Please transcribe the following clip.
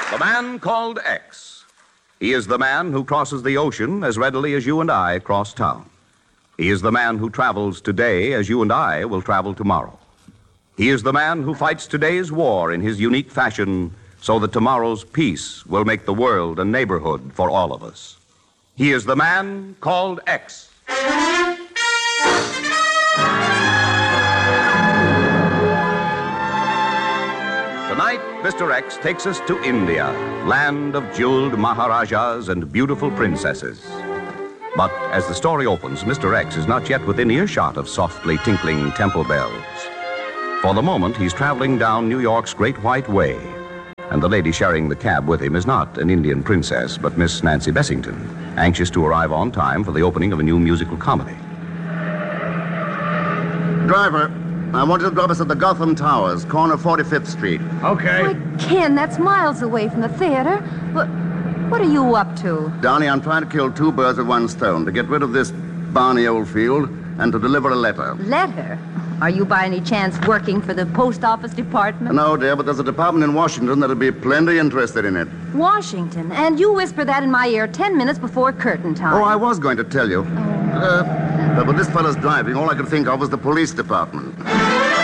The man called X. He is the man who crosses the ocean as readily as you and I cross town. He is the man who travels today as you and I will travel tomorrow. He is the man who fights today's war in his unique fashion so that tomorrow's peace will make the world a neighborhood for all of us. He is the man called X. Tonight, Mr. X takes us to India, land of jeweled Maharajas and beautiful princesses. But as the story opens, Mr. X is not yet within earshot of softly tinkling temple bells. For the moment, he's traveling down New York's Great White Way. And the lady sharing the cab with him is not an Indian princess, but Miss Nancy Bessington, anxious to arrive on time for the opening of a new musical comedy. Driver, I want you to drop us at the Gotham Towers, corner 45th Street. Okay. Why, Ken, that's miles away from the theater. What are you up to? Donnie, I'm trying to kill two birds with one stone, to get rid of this Barney Oldfield and to deliver a letter. Letter? Are you by any chance working for the post office department? No, dear, but there's a department in Washington that'll be plenty interested in it. Washington? And you whisper that in my ear 10 minutes before curtain time. Oh, I was going to tell you. But this fellow's driving. All I could think of was the police department.